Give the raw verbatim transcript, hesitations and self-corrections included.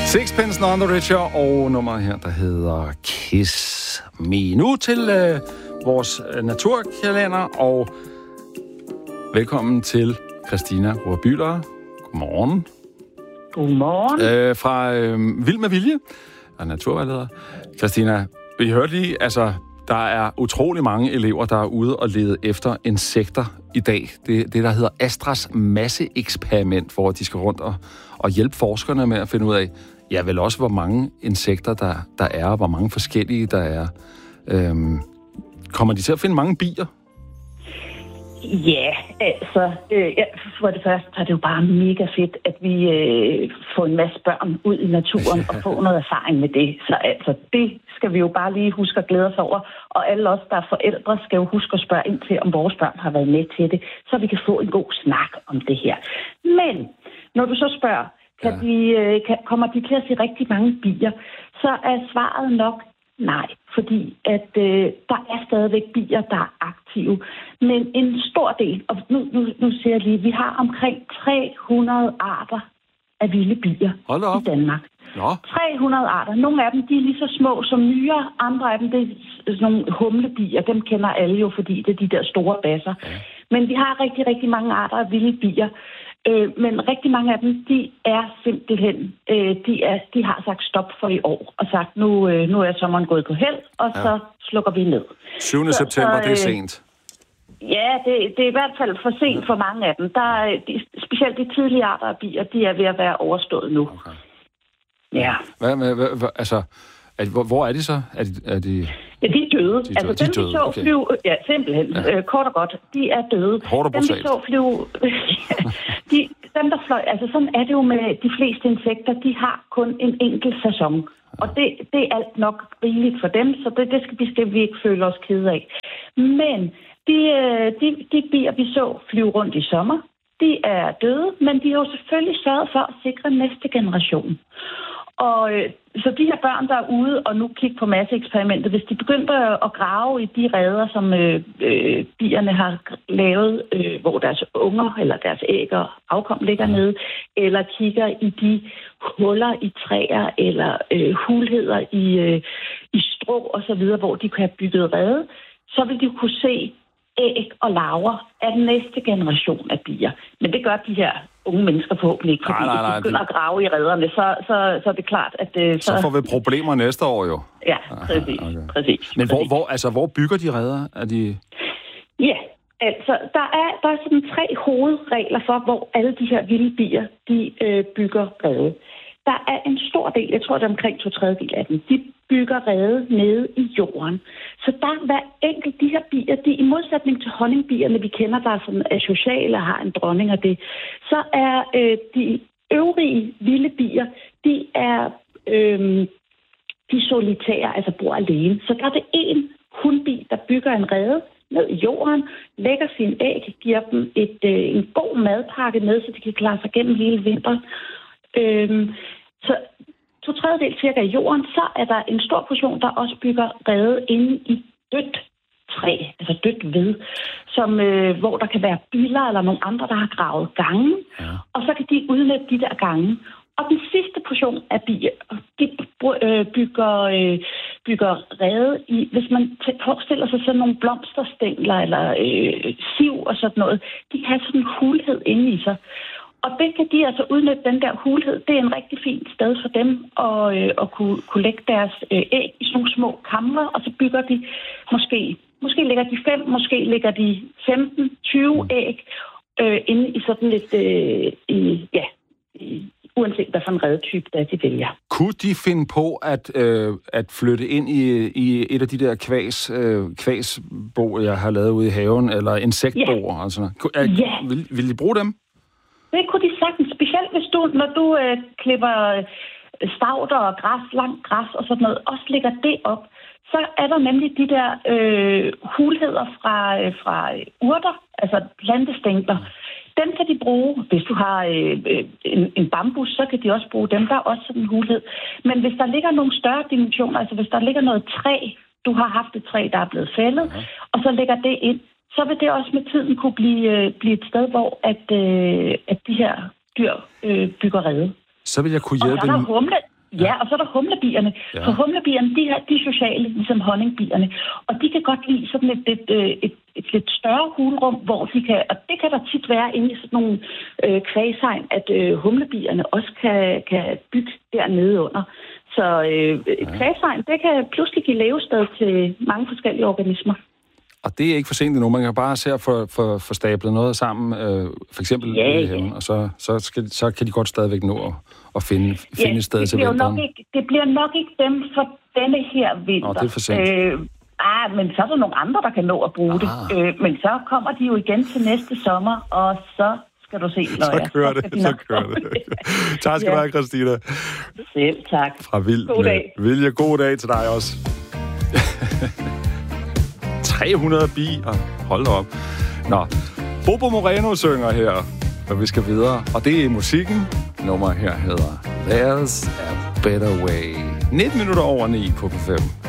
Sixpence None the Richer, og nummeret her, der hedder Kiss Me. Nu til øh, vores naturkalender, og velkommen til Christina Rohr-Bühler. Godmorgen. Godmorgen. Øh, fra øh, Vild med Vilje, og naturvejleder. Christina, vi hørte lige, altså, der er utrolig mange elever, der er ude og lede efter insekter i dag. Det, det der hedder Astras masseeksperiment, hvor de skal rundt og, og hjælpe forskerne med at finde ud af, ja, vel også, hvor mange insekter, der, der er, hvor mange forskellige der er. Øhm, kommer de til at finde mange bier? Ja, altså, øh, ja, for det første er det jo bare mega fedt, at vi øh, får en masse børn ud i naturen og får noget erfaring med det. Så altså, det skal vi jo bare lige huske at glæde os over. Og alle os, der er forældre, skal jo huske at spørge ind til, om vores børn har været med til det, så vi kan få en god snak om det her. Men når du så spørger, kan ja. de, øh, kan, kommer de til at se rigtig mange bier, så er svaret nok nej, fordi at øh, der er stadigvæk bier, der er aktive. Men en stor del, og nu, nu, nu siger jeg lige, vi har omkring tre hundrede arter af vilde bier i Danmark. Nå. tre hundrede arter. Nogle af dem, de er lige så små som myrer. Andre af dem, det er sådan nogle humlebier. Dem kender alle jo, fordi det er de der store basser. Ja. Men vi har rigtig, rigtig mange arter af vilde bier. Øh, men rigtig mange af dem, de er simpelthen, øh, de, er, de har sagt stop for i år, og sagt, nu, øh, nu er sommeren gået på held, og ja. så slukker vi ned. syvende september, så, øh, det er sent. Ja, det, det er i hvert fald for sent for mange af dem. Der er, de, specielt de tidlige arter af bier, de er ved at være overstået nu. Okay. Ja. Hvad, hvad, hvad, hvad, altså, er, hvor, hvor er de så? Er de, er de... Ja, de er døde. De er døde. Altså, de dem, døde. vi så Okay. flyve... Ja, simpelthen. Ja. Øh, kort og godt. De er døde. Hårdt og brutalt. Dem, vi så flyve... ja, de, dem, der fløj... Altså, sådan er det jo med de fleste insekter. De har kun en enkelt sæson. Ja. Og det, det er alt nok rigeligt for dem, så det, det skal, vi, skal vi ikke føle os kede af. Men de, de, de bier, vi så flyve rundt i sommer, de er døde, men de har jo selvfølgelig sørget for at sikre næste generation. Og øh, så de her børn, der er ude og nu kigger på masseeksperimentet, hvis de begynder at grave i de reder, som øh, øh, bierne har lavet, øh, hvor deres unger eller deres æg og afkom ligger nede, eller kigger i de huller i træer eller øh, hulheder i, øh, i strå og så videre, hvor de kan have bygget rede, så vil de kunne se æg og larver af den næste generation af bier. Men det gør de her unge mennesker forhåbentlig ikke, fordi nej, nej, nej, de begynder de... at grave i rederne, så, så, så er det klart, at... Så... så får vi problemer næste år jo. Ja, præcis. Aha, okay. præcis Men hvor, præcis. hvor, altså, hvor bygger de reder? Er de... Ja, altså, der er, der er sådan tre hovedregler for, hvor alle de her vilde bier, de øh, bygger rede. Der er en stor del, jeg tror, det er omkring to tredjedel af dem, de bygger rede nede i jorden. Så der er hver enkelt de her bier, de i modsætning til honningbierne, vi kender, der er sådan asociale og har en dronning af det, så er øh, de øvrige vilde bier, de er øh, de solitære, altså bor alene. Så der er det en hunbi, der bygger en rede ned i jorden, lægger sin æg, giver dem et, øh, en god madpakke med, så de kan klare sig gennem hele vinteren. Øh, så to tredjedel cirka i jorden, så er der en stor portion, der også bygger rede inde i dødt træ, altså dødt ved, som, øh, hvor der kan være biler eller nogle andre, der har gravet gange, ja. Og så kan de udnytte de der gange. Og den sidste portion af bier, de øh, bygger, øh, bygger rede i, hvis man forestiller sig sådan nogle blomsterstængler eller øh, siv og sådan noget, de kan have sådan en hulhed inde i sig. Og det kan de altså udnytte, den der hulhed. Det er en rigtig fint sted for dem at, øh, at kunne, kunne lægge deres øh, æg i sådan nogle små kamre, og så bygger de måske, måske lægger de fem, måske lægger de femten, tyve æg øh, inde i sådan et, øh, i, ja, i, uanset hvad for en redetype, der de vælger. Kunne de finde på at, øh, at flytte ind i, i et af de der kvæs, øh, kvæsbo, jeg har lavet ude i haven, eller insektboer? Ja. Altså, er, ja. vil, vil de bruge dem? Det kunne de sagtens, specielt hvis du, når du øh, klipper stauder og græs, langt græs og sådan noget, også lægger det op, så er der nemlig de der øh, hulheder fra, øh, fra urter, altså plantestængler. Dem kan de bruge. Hvis du har øh, en, en bambus, så kan de også bruge dem. Der er også sådan en hulhed. Men hvis der ligger nogle større dimensioner, altså hvis der ligger noget træ, du har haft et træ, der er blevet fældet, okay. Og så lægger det ind, så vil det også med tiden kunne blive, blive et sted, hvor at, øh, at de her dyr øh, bygger rede. Så vil jeg kunne hjælpe... Og så er der humle. Ja, og så er der humlebierne. Ja. For humlebierne, de er, de er sociale, ligesom honningbierne. Og de kan godt lide sådan et, et, et, et, et lidt større hulrum, hvor de kan, og det kan der tit være inde i sådan nogle øh, kvæshegn, at øh, humlebierne også kan, kan bygge dernede under. Så øh, et ja. kvæshegn, det kan pludselig give levested til mange forskellige organismer. Og det er ikke for sent endnu. Man kan bare se at få, få, få stablet noget sammen, øh, for eksempel ja, i haven, og så, så, skal, så kan de godt stadigvæk nå at, at finde, ja, finde et sted det til bliver vinteren. Nok ikke, det bliver nok ikke dem for denne her vinter. Nå, det er for sent. Øh, ah, men så er der nogle andre, der kan nå at bruge ah. det. Øh, men så kommer de jo igen til næste sommer, og så skal du se, når så jeg... kører det, så kører det. Tak skal du ja. have, Christina. Selv tak. Fra Vild God dag. Vilje, god dag til dig også. tre hundrede bier. Hold da op. Nå, Bobo Moreno synger her, og vi skal videre. Og det er musikken. Nummer her hedder There's a Better Way. nitten minutter over ni på P fem.